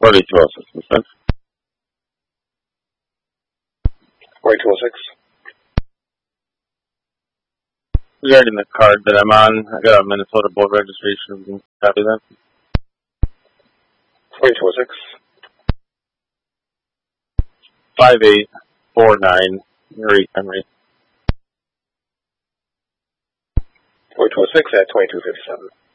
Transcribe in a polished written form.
4206, Ms. Smith. 4206. Regarding the card that I'm on, I got a Minnesota boat registration. We can copy that. 4206. 5849, Marie Henry. 4206 at 2257.